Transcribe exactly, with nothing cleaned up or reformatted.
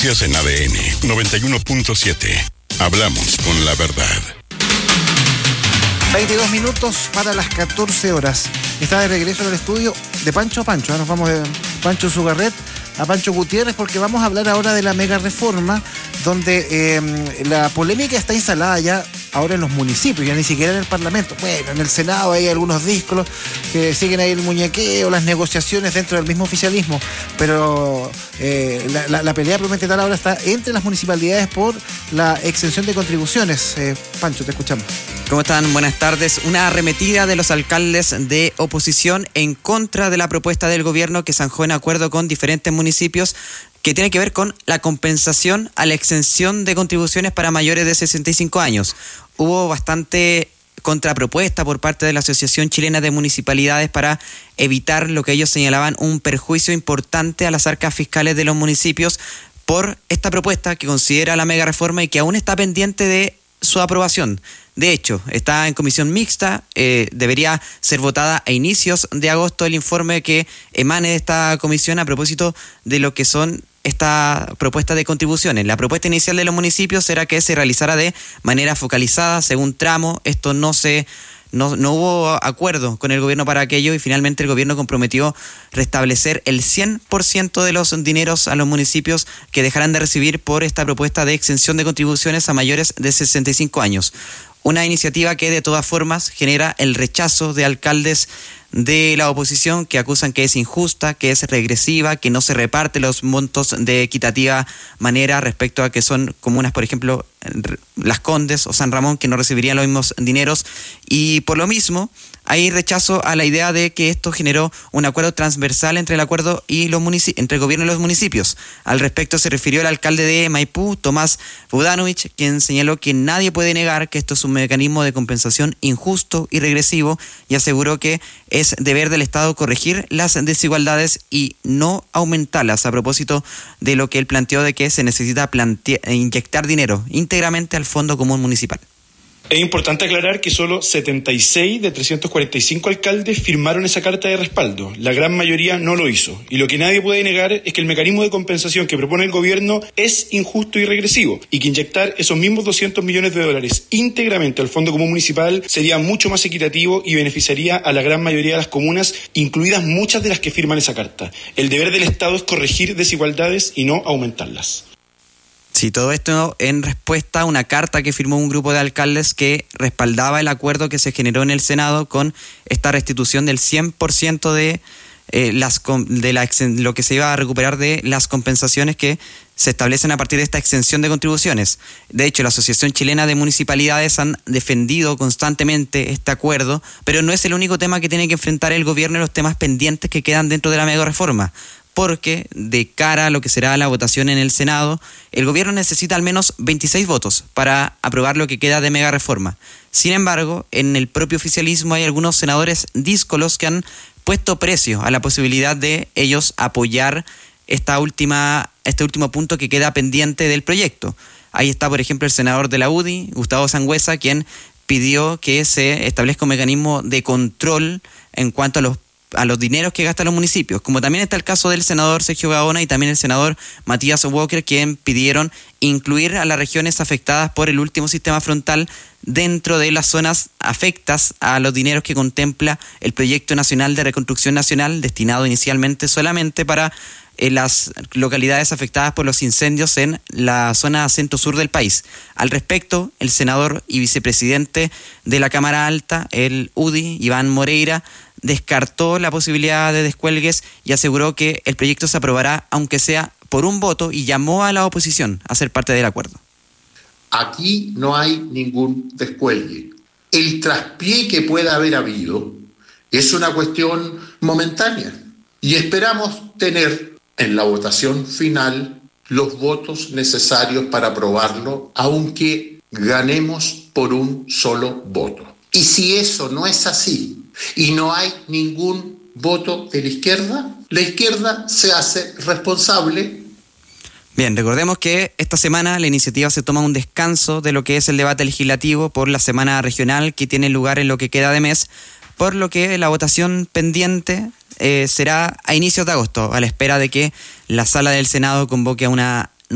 Noticias en A D N noventa y uno punto siete. Hablamos con la verdad. veintidós minutos para las catorce horas. Está de regreso al estudio de Pancho a Pancho. Nos vamos de Pancho Zugarret a Pancho Gutiérrez porque vamos a hablar ahora de la mega reforma, donde eh, la polémica está instalada ya ahora en los municipios, ya ni siquiera en el Parlamento. Bueno, en el Senado hay algunos díscolos que siguen ahí el muñequeo, las negociaciones dentro del mismo oficialismo, pero eh, la, la, la pelea promete tal ahora está entre las municipalidades por la exención de contribuciones. Eh, Pancho, te escuchamos. ¿Cómo están? Buenas tardes. Una arremetida de los alcaldes de oposición en contra de la propuesta del gobierno que zanjó en acuerdo con diferentes municipios que tiene que ver con la compensación a la exención de contribuciones para mayores de sesenta y cinco años. Hubo bastante contrapropuesta por parte de la Asociación Chilena de Municipalidades para evitar lo que ellos señalaban un perjuicio importante a las arcas fiscales de los municipios por esta propuesta que considera la mega reforma y que aún está pendiente de su aprobación. De hecho, está en comisión mixta, eh, debería ser votada a inicios de agosto el informe que emane de esta comisión a propósito de lo que son esta propuesta de contribuciones. La propuesta inicial de los municipios era que se realizara de manera focalizada, según tramo. Esto no se... No, no hubo acuerdo con el gobierno para aquello y finalmente el gobierno comprometió restablecer el cien por ciento de los dineros a los municipios que dejarán de recibir por esta propuesta de exención de contribuciones a mayores de sesenta y cinco años. Una iniciativa que de todas formas genera el rechazo de alcaldes de la oposición que acusan que es injusta, que es regresiva, que no se reparte los montos de equitativa manera respecto a que son comunas, por ejemplo, Las Condes o San Ramón, que no recibirían los mismos dineros. Y por lo mismo, hay rechazo a la idea de que esto generó un acuerdo transversal entre el acuerdo y los munici- entre el gobierno y los municipios. Al respecto se refirió el alcalde de Maipú, Tomás Budanovich, quien señaló que nadie puede negar que esto es un mecanismo de compensación injusto y regresivo y aseguró que es deber del Estado corregir las desigualdades y no aumentarlas, a propósito de lo que él planteó de que se necesita plantea- inyectar dinero íntegramente al Fondo Común Municipal. Es importante aclarar que solo setenta y seis de trescientos cuarenta y cinco alcaldes firmaron esa carta de respaldo. La gran mayoría no lo hizo. Y lo que nadie puede negar es que el mecanismo de compensación que propone el gobierno es injusto y regresivo. Y que inyectar esos mismos doscientos millones de dólares íntegramente al Fondo Común Municipal sería mucho más equitativo y beneficiaría a la gran mayoría de las comunas, incluidas muchas de las que firman esa carta. El deber del Estado es corregir desigualdades y no aumentarlas. Sí, todo esto en respuesta a una carta que firmó un grupo de alcaldes que respaldaba el acuerdo que se generó en el Senado con esta restitución del cien por ciento de, eh, las, de la, lo que se iba a recuperar de las compensaciones que se establecen a partir de esta exención de contribuciones. De hecho, la Asociación Chilena de Municipalidades han defendido constantemente este acuerdo, pero no es el único tema que tiene que enfrentar el gobierno y los temas pendientes que quedan dentro de la mega reforma. Porque de cara a lo que será la votación en el Senado, el gobierno necesita al menos veintiséis votos para aprobar lo que queda de mega reforma. Sin embargo, en el propio oficialismo hay algunos senadores díscolos que han puesto precio a la posibilidad de ellos apoyar esta última, este último punto que queda pendiente del proyecto. Ahí está, por ejemplo, el senador de la U D I, Gustavo Sangüesa, quien pidió que se establezca un mecanismo de control en cuanto a los a los dineros que gastan los municipios, como también está el caso del senador Sergio Gaona y también el senador Matías Walker, quien pidieron incluir a las regiones afectadas por el último sistema frontal dentro de las zonas afectas a los dineros que contempla el Proyecto Nacional de Reconstrucción Nacional, destinado inicialmente solamente para eh, las localidades afectadas por los incendios en la zona centro-sur del país. Al respecto, el senador y vicepresidente de la Cámara Alta, el U D I, Iván Moreira, descartó la posibilidad de descuelgues y aseguró que el proyecto se aprobará aunque sea por un voto y llamó a la oposición a ser parte del acuerdo. Aquí no hay ningún descuelgue. El traspié que pueda haber habido es una cuestión momentánea y esperamos tener en la votación final los votos necesarios para aprobarlo, aunque ganemos por un solo voto. Y si eso no es así, y no hay ningún voto de la izquierda, la izquierda se hace responsable. Bien, recordemos que esta semana la iniciativa se toma un descanso de lo que es el debate legislativo por la semana regional que tiene lugar en lo que queda de mes, por lo que la votación pendiente eh, será a inicios de agosto, a la espera de que la sala del Senado convoque a una